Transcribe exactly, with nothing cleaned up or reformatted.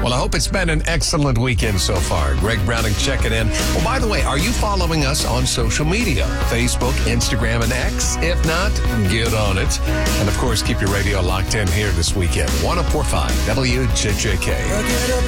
Well, I hope it's been an excellent weekend so far. Greg Browning checking in. Well, by the way, are you following us on social media? Facebook, Instagram, and X? If not, get on it. And, of course, keep your radio locked in here this weekend. one oh four point five W J J K.